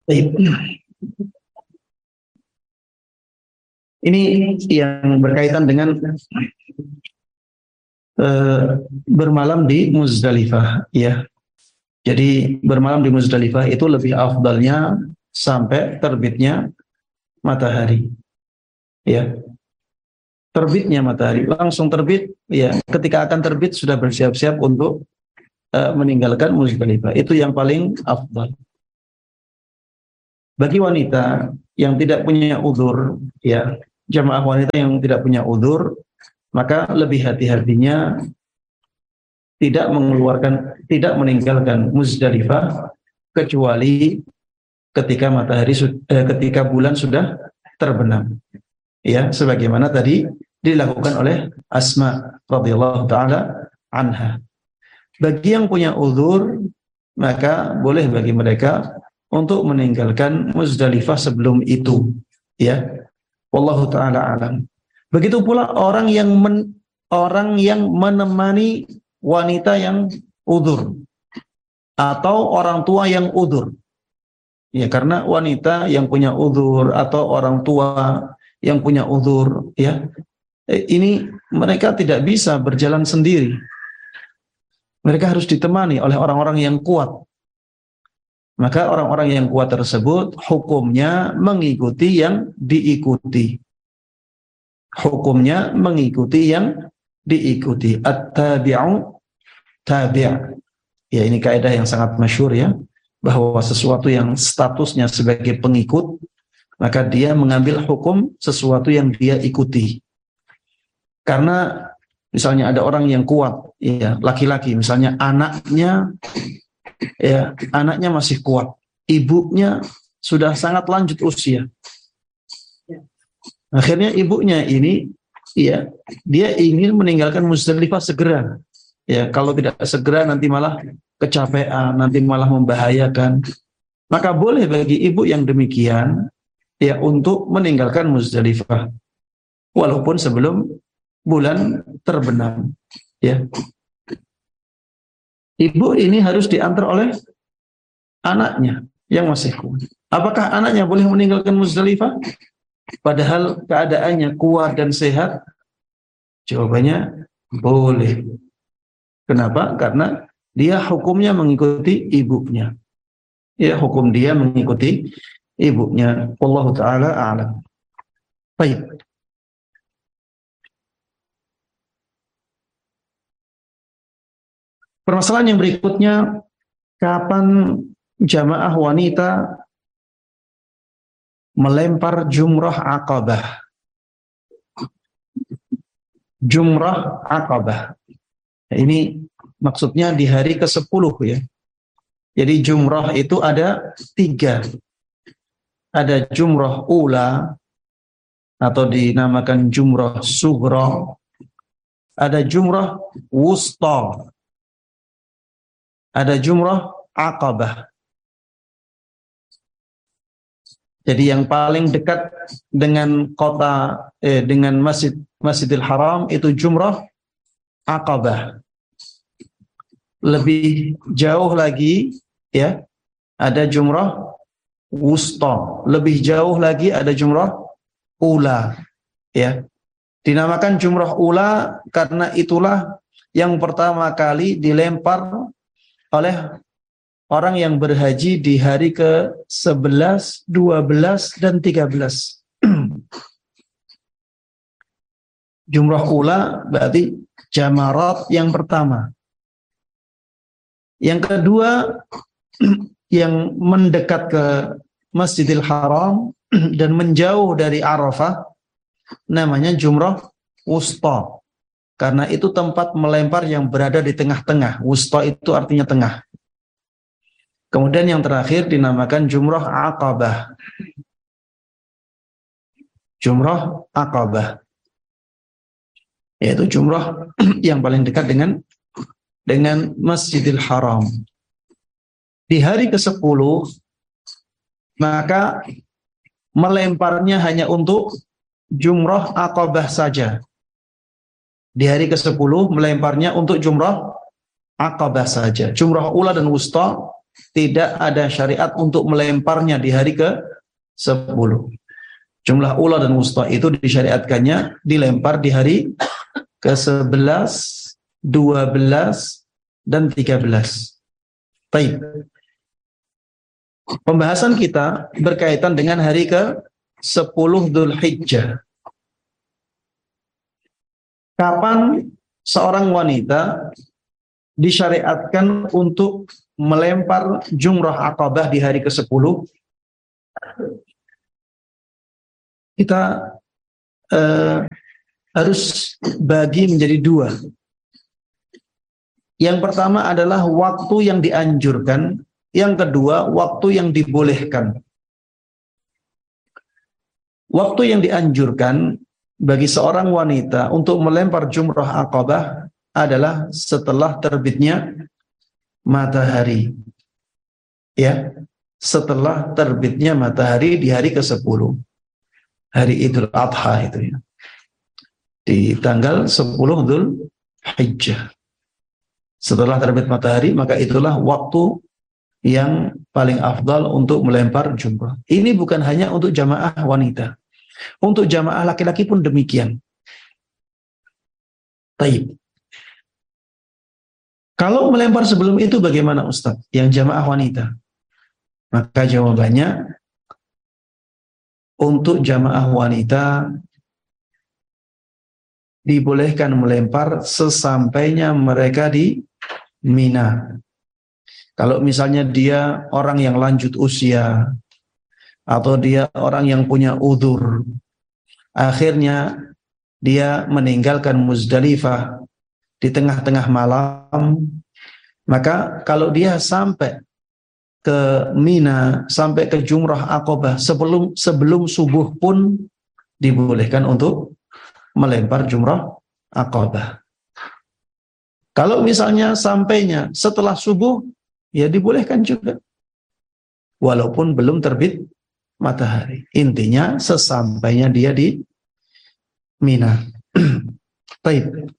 Baik. Ini yang berkaitan dengan bermalam di Muzdalifah, ya. Jadi bermalam di Muzdalifah itu lebih afdalnya sampai terbitnya matahari, ya. Terbitnya matahari, langsung terbit, ya. Ketika akan terbit sudah bersiap-siap untuk meninggalkan Muzdalifah. Itu yang paling afdal. Bagi wanita yang tidak punya udzur, ya, jamaah wanita yang tidak punya udzur, maka lebih hati-hatinya tidak meninggalkan Muzdalifah kecuali ketika bulan sudah terbenam. Ya, sebagaimana tadi dilakukan oleh Asma radhiyallahu taala anha. Bagi yang punya udzur, maka boleh bagi mereka untuk meninggalkan Muzdalifah sebelum itu, ya. Wallahu taala alam. Begitu pula orang yang menemani wanita yang udzur atau orang tua yang udzur. Ya, karena wanita yang punya udzur atau orang tua yang punya udzur, ya, ini mereka tidak bisa berjalan sendiri. Mereka harus ditemani oleh orang-orang yang kuat. Maka orang-orang yang kuat tersebut hukumnya mengikuti yang diikuti. Hukumnya mengikuti yang diikuti. At-tabi'u tabi'. Ya, ini kaidah yang sangat masyhur, ya, bahwa sesuatu yang statusnya sebagai pengikut, maka dia mengambil hukum sesuatu yang dia ikuti. Karena misalnya ada orang yang kuat, ya, laki-laki, misalnya anaknya masih kuat, ibunya sudah sangat lanjut usia. Akhirnya ibunya ini, ya, dia ingin meninggalkan Muzdalifah segera. Ya, kalau tidak segera nanti malah kecapean, nanti malah membahayakan. Maka boleh bagi ibu yang demikian, ya, untuk meninggalkan Muzdalifah walaupun sebelum bulan terbenam, ya. Ibu ini harus diantar oleh anaknya yang masih kuat. Apakah anaknya boleh meninggalkan Muzdalifah padahal keadaannya kuat dan sehat? Jawabannya boleh. Kenapa? Karena dia hukumnya mengikuti ibunya. Ya, hukum dia mengikuti ibunya. Wallahu taala a'lam. Baik. Permasalahan yang berikutnya, kapan jamaah wanita melempar jumrah Aqabah? Jumrah Aqabah. Ini maksudnya di hari ke-10, ya. Jadi jumrah itu ada 3. Ada jumrah ula atau dinamakan jumrah sughra. Ada jumrah wusta. Ada jumrah Aqabah. Jadi yang paling dekat dengan dengan Masjidil Haram itu jumrah Aqabah. Lebih jauh lagi, ya, ada jumrah wusta. Lebih jauh lagi ada jumrah ula, ya. Dinamakan jumrah ula karena itulah yang pertama kali dilempar oleh orang yang berhaji di hari ke-11, 12, dan 13. Jumrah ula berarti jamarat yang pertama. Yang kedua, yang mendekat ke Masjidil Haram dan menjauh dari Arafah, namanya jumrah wusta. Karena itu tempat melempar yang berada di tengah-tengah. Wusta itu artinya tengah. Kemudian yang terakhir dinamakan jumrah Aqabah. Jumrah Aqabah, yaitu jumrah yang paling dekat dengan Masjidil Haram. Di hari ke-10, maka melemparnya hanya untuk jumrah Aqabah saja. Di hari ke-10 melemparnya untuk jumrah Aqabah saja. Jumrah ula dan wusta tidak ada syariat untuk melemparnya di hari ke-10. Jumlah ula dan wusta itu disyariatkannya dilempar di hari ke-11, 12, dan 13. Baik. Pembahasan kita berkaitan dengan hari ke-10 Dzulhijjah. Kapan seorang wanita disyariatkan untuk melempar jumrah Aqabah di hari ke-10? Kita harus bagi menjadi dua. Yang pertama adalah waktu yang dianjurkan, yang kedua waktu yang dibolehkan. Waktu yang dianjurkan bagi seorang wanita untuk melempar jumrah Aqabah adalah setelah terbitnya matahari. Ya, setelah terbitnya matahari di hari ke-10. Hari Idul Adha itu ya. Di tanggal 10 Dzulhijjah. Setelah terbit matahari, maka itulah waktu yang paling afdal untuk melempar jumrah. Ini bukan hanya untuk jamaah wanita. Untuk jamaah laki-laki pun demikian. Taib. Kalau melempar sebelum itu bagaimana Ustaz? Yang jamaah wanita. Maka jawabannya, untuk jamaah wanita dibolehkan melempar sesampainya mereka di Mina. Kalau misalnya dia orang yang lanjut usia, atau dia orang yang punya udzur, akhirnya dia meninggalkan Muzdalifah di tengah-tengah malam, maka kalau dia sampai ke Mina, sampai ke Jumrah Aqabah sebelum subuh pun dibolehkan untuk melempar Jumrah Aqabah. Kalau misalnya sampainya setelah subuh, ya dibolehkan juga, walaupun belum terbit matahari. Intinya sesampainya dia di Mina. Baik.